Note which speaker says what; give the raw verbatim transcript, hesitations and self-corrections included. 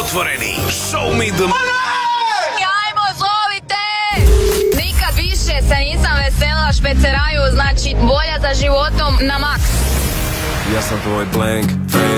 Speaker 1: Otvoreni. Show me the money!
Speaker 2: Ajmo, zovite! Nikad više se nisam vesela špeceraju, znači volja za životom na maks.
Speaker 3: Ja sam tvoj blank